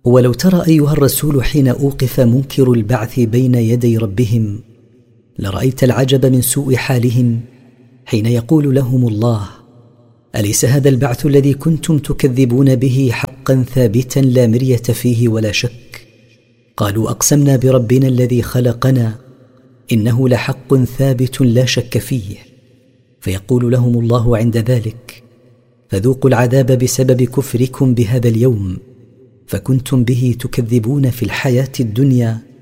ولو ترى أيها الرسول حين أوقف منكر البعث بين يدي ربهم لرأيت العجب من سوء حالهم حين يقول لهم الله: أليس هذا البعث الذي كنتم تكذبون به حقا ثابتا لا مرية فيه ولا شك؟ قالوا: أقسمنا بربنا الذي خلقنا إنه لحق ثابت لا شك فيه. فيقول لهم الله عند ذلك: فذوقوا العذاب بسبب كفركم بهذا اليوم، فكنتم به تكذبون في الحياة الدنيا